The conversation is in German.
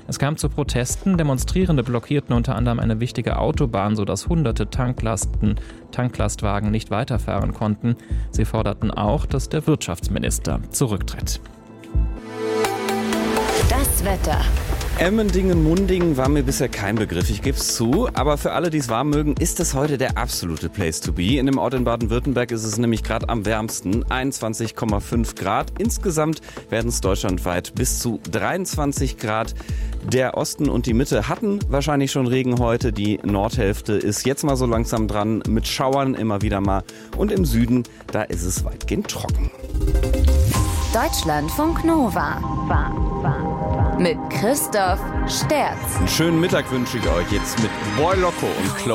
Es kam zu Protesten. Demonstrierende blockierten unter anderem eine wichtige Autobahn, sodass hunderte Tanklastwagen nicht weiterfahren konnten. Sie forderten auch, dass der Wirtschaftsminister zurücktritt. Das Wetter. Emmendingen-Mundingen war mir bisher kein Begriff, ich gebe es zu. Aber für alle, die es warm mögen, ist es heute der absolute Place to be. In dem Ort in Baden-Württemberg ist es nämlich gerade am wärmsten, 21,5 Grad. Insgesamt werden es deutschlandweit bis zu 23 Grad. Der Osten und die Mitte hatten wahrscheinlich schon Regen heute. Die Nordhälfte ist jetzt mal so langsam dran mit Schauern immer wieder mal. Und im Süden, da ist es weitgehend trocken. Deutschlandfunk Nova. Mit Christoph Sterz. Einen schönen Mittag wünsche ich euch jetzt mit Boy Loco und Chloe.